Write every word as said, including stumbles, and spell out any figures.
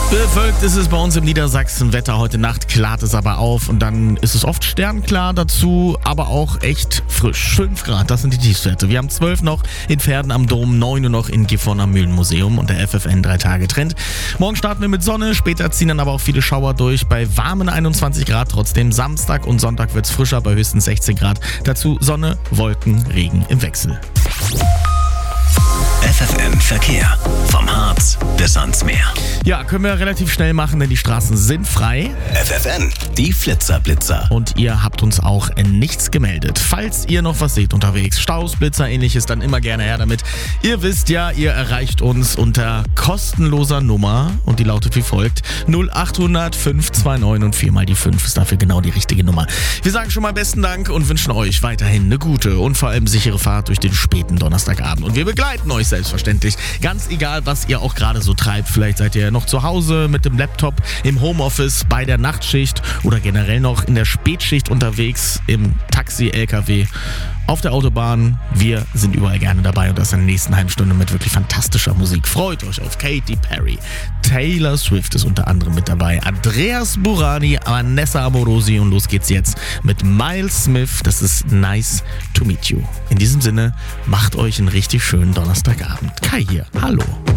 Bewölkt ist es bei uns im Niedersachsen. Wetter heute Nacht klart es aber auf und dann ist es oft sternklar dazu, aber auch echt frisch. fünf Grad, das sind die Tiefstwerte. Wir haben zwölf noch in Pferden am Dom, neun nur noch in Gifhorn am Mühlenmuseum und der F F N drei Tage Trend. Morgen starten wir mit Sonne, später ziehen dann aber auch viele Schauer durch bei warmen einundzwanzig Grad. Trotzdem Samstag und Sonntag wird es frischer bei höchstens sechzehn Grad. Dazu Sonne, Wolken, Regen im Wechsel. F F N Verkehr. Vom Harz bis ans Meer. Ja, können wir relativ schnell machen, denn die Straßen sind frei. F F N, die Flitzer-Blitzer. Und ihr habt uns auch nichts gemeldet. Falls ihr noch was seht unterwegs, Staus, Blitzer, ähnliches, dann immer gerne her damit. Ihr wisst ja, ihr erreicht uns unter kostenloser Nummer und die lautet wie folgt: null acht hundert fünf zwei neun und viermal die fünf ist dafür genau die richtige Nummer. Wir sagen schon mal besten Dank und wünschen euch weiterhin eine gute und vor allem sichere Fahrt durch den späten Donnerstagabend. Und wir begleiten euch selbstverständlich, ganz egal, was ihr auch gerade so treibt. Vielleicht seid ihr noch zu Hause mit dem Laptop, im Homeoffice, bei der Nachtschicht oder generell noch in der Spätschicht unterwegs, im Taxi, L K W, auf der Autobahn. Wir sind überall gerne dabei und das in der nächsten halben Stunde mit wirklich fantastischer Musik. Freut euch auf Katy Perry. Taylor Swift ist unter anderem mit dabei. Andreas Burani, Vanessa Amorosi und los geht's jetzt mit Miles Smith. Das ist Nice to Meet You. In diesem Sinne, macht euch einen richtig schönen Donnerstagabend. Kai hier. Hallo.